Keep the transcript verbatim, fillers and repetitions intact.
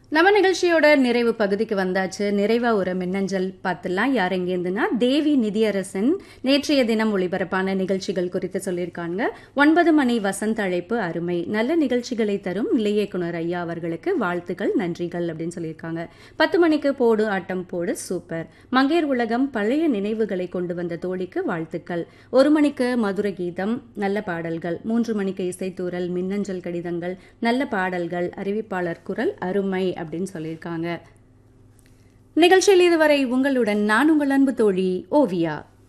நம்ம நிகழ்ச்சியோட நிறைவு பகுதிக்கு வந்தாச்சு. நிறைவா ஒரு மின்னஞ்சல் பார்த்துலாம். யார் எங்கேருந்துன்னா தேவி நிதியரசன் நேற்றைய தினம் ஒளிபரப்பான நிகழ்ச்சிகள் குறித்து சொல்லியிருக்காங்க. ஒன்பது மணி வசந்த அழைப்பு அருமை, நல்ல நிகழ்ச்சிகளை தரும் நிலை இயக்குனர் ஐயா அவர்களுக்கு வாழ்த்துக்கள், நன்றிகள் அப்படின்னு சொல்லியிருக்காங்க. பத்து மணிக்கு போடு ஆட்டம் போடு சூப்பர், மங்கையர் உலகம் பழைய நினைவுகளை கொண்டு வந்த தோழிக்கு வாழ்த்துக்கள். ஒரு மணிக்கு மதுர கீதம் நல்ல பாடல்கள், மூன்று மணிக்கு இசைத்தூரல் மின்னஞ்சல் கடிதங்கள் நல்ல பாடல்கள், அறிவிப்பாளர் குரல் அருமை அப்படின்னு சொல்லியிருக்காங்க. நிகழ்ச்சியில் இதுவரை உங்களுடன் நான் உங்கள் அன்பு தோழி ஓவியா.